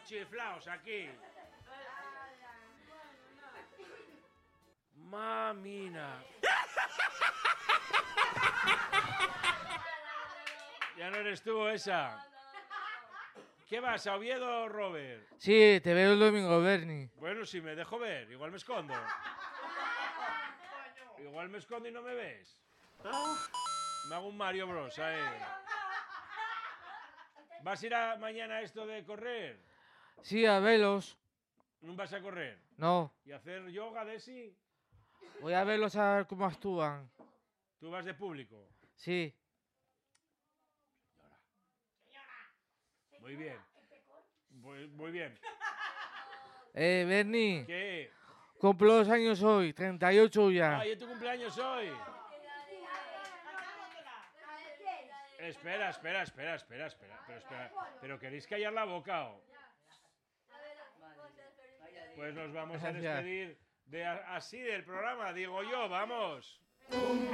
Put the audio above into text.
chiflaos aquí. Mamina. Ya no eres tú esa. ¿Qué vas, a Oviedo, Robert? Sí, te veo el domingo, Bernie. Bueno, si me dejo ver, igual me escondo. Igual me escondo y no me ves. Me hago un Mario Bros. Ahí. ¿Vas a ir mañana a esto de correr? Sí, a verlos. ¿No vas a correr? No, ¿Y hacer yoga de sí? voy a verlos a ver cómo actúan. ¿Tú vas de público? Sí. Muy bien. Muy bien. Bernie, ¿Qué? cumplo 2 años hoy, 38 ya. ¡Ay, es tu cumpleaños hoy! Espera. ¿Pero queréis callar la boca o? Pues nos vamos a Gracias. despedir así del programa, digo yo, vamos.